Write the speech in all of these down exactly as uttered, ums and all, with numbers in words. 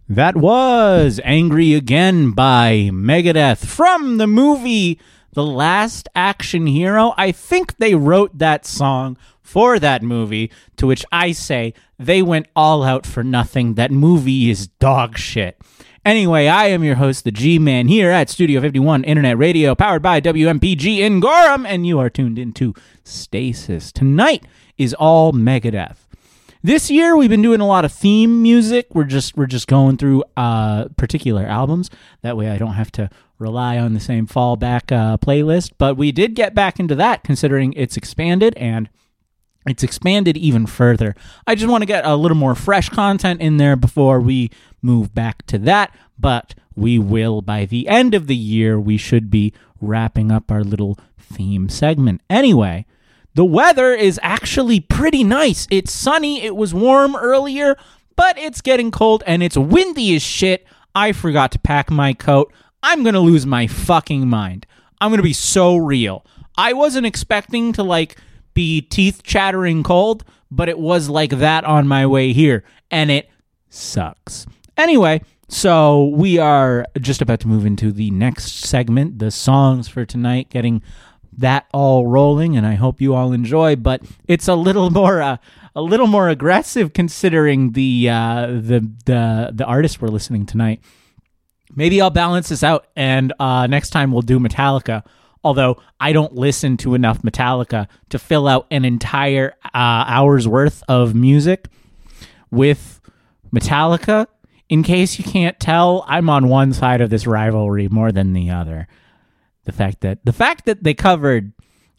That was Angry Again by Megadeth from the movie The Last Action Hero. I think they wrote that song for that movie, to which I say they went all out for nothing. That movie is dog shit. Anyway, I am your host, the G-Man, here at Studio fifty-one Internet Radio, powered by W M P G in Gorham, and you are tuned into Stasis. Tonight is all Megadeth. This year, we've been doing a lot of theme music. We're just we're just going through uh, particular albums. That way I don't have to rely on the same fallback uh, playlist. But we did get back into that, considering it's expanded, and it's expanded even further. I just want to get a little more fresh content in there before we move back to that. But we will, by the end of the year, we should be wrapping up our little theme segment. Anyway, the weather is actually pretty nice. It's sunny. It was warm earlier, but it's getting cold and it's windy as shit. I forgot to pack my coat. I'm going to lose my fucking mind. I'm going to be so real. I wasn't expecting to, like, be teeth chattering cold, but it was like that on my way here, and it sucks. Anyway, so we are just about to move into the next segment, the songs for tonight, getting that all rolling, and I hope you all enjoy. But it's a little more, uh, a little more aggressive considering the uh, the the the artists we're listening tonight. Maybe I'll balance this out, and uh, next time we'll do Metallica. Although I don't listen to enough Metallica to fill out an entire uh, hour's worth of music with Metallica. In case you can't tell, I'm on one side of this rivalry more than the other. The fact that the fact that they covered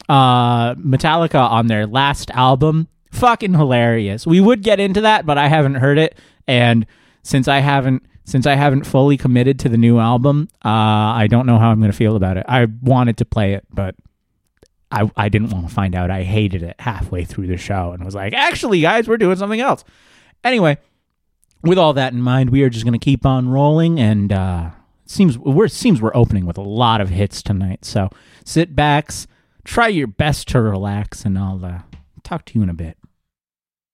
uh, Metallica on their last album, fucking hilarious. We would get into that, but I haven't heard it, and since I haven't since I haven't fully committed to the new album, uh, I don't know how I'm going to feel about it. I wanted to play it, but I I didn't want to find out I hated it halfway through the show and was like, actually, guys, we're doing something else. Anyway, with all that in mind, we are just going to keep on rolling, and uh, Seems we're seems we're opening with a lot of hits tonight, so sit back, try your best to relax, and I'll uh, talk to you in a bit.